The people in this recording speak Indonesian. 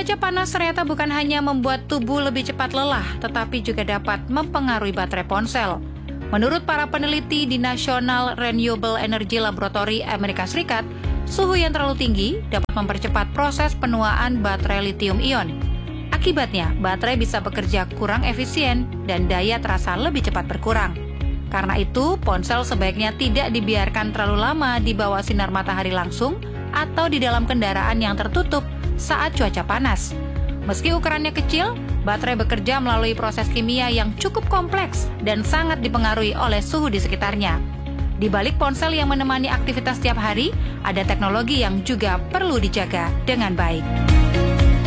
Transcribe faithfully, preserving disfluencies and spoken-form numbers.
Cuaca panas ternyata bukan hanya membuat tubuh lebih cepat lelah, tetapi juga dapat mempengaruhi baterai ponsel. Menurut para peneliti di National Renewable Energy Laboratory Amerika Serikat, suhu yang terlalu tinggi dapat mempercepat proses penuaan baterai lithium-ion. Akibatnya, baterai bisa bekerja kurang efisien dan daya terasa lebih cepat berkurang. Karena itu, ponsel sebaiknya tidak dibiarkan terlalu lama di bawah sinar matahari langsung atau di dalam kendaraan yang tertutup saat cuaca panas. Meski ukurannya kecil, baterai bekerja melalui proses kimia yang cukup kompleks dan sangat dipengaruhi oleh suhu di sekitarnya. Di balik ponsel yang menemani aktivitas setiap hari, ada teknologi yang juga perlu dijaga dengan baik.